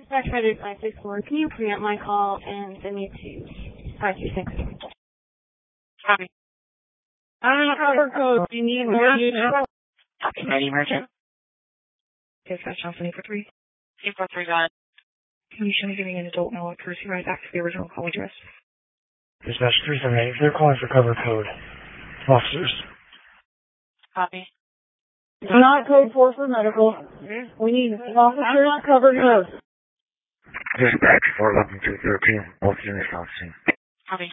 Dispatch 564, can you preempt my call and send me to 526? Copy. Cover code. Do you need emergency? Any emergent? Dispatch Johnson 843. 843, got it. Can you show me giving an adult male a courtesy ride back to the original call address? Dispatch 378, they're calling for cover code. Officers. Copy. Not code 4 for medical. We need officers cover code. Dispatch 411-213, both units on scene. Copy.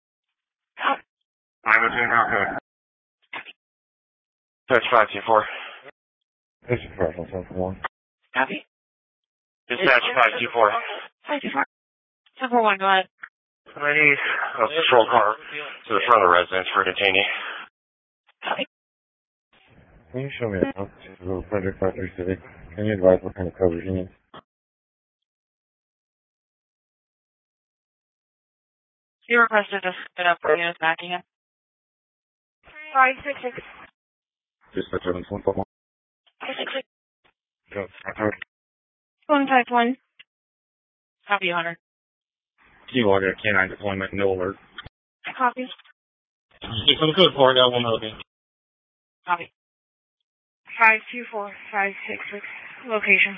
I'm a team code. Dispatch 524. This is Russell 741. Copy. Dispatch 524. 524. 741, go ahead. I need a patrol car to the front of the residence for a detainee. Copy. Can you show me a note to the Frederick 53 Civic? Can you advise what kind of coverage you need? You requested to spin up for units back again. 566. Dispatch 741. 566. Go. Code. 151. Copy, Hunter. Keylog at K9 deployment, no alert. Copy. Just on the code for it, that will know me. Copy. 524, 566. Location.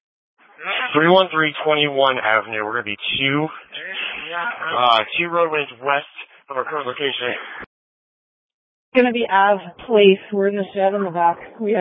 31321 Avenue. We're going to be two roadways west of our current location. Gonna be Ave Place. We're in the shed in the back. We